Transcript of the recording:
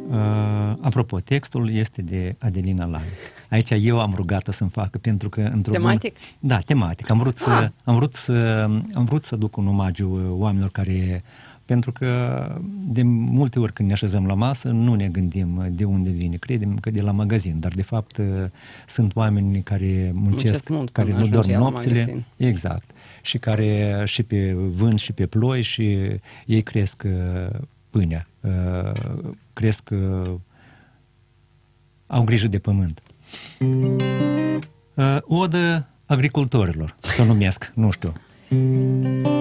Apropo, textul este de Adelina Lai. Aici eu am rugat-o să-mi facă, pentru că tematic? Da, tematic. Am vrut să duc un omagiu oamenilor care... Pentru că de multe ori când ne așezăm la masă nu ne gândim de unde vine. Credem că de la magazin, dar de fapt sunt oameni care muncesc mult, care nu dorm nopțile. Exact. Și care și pe vânt și pe ploi și ei cresc pâinea. Cresc, au grijă de pământ. Odă agricultorilor, să o numesc, nu știu.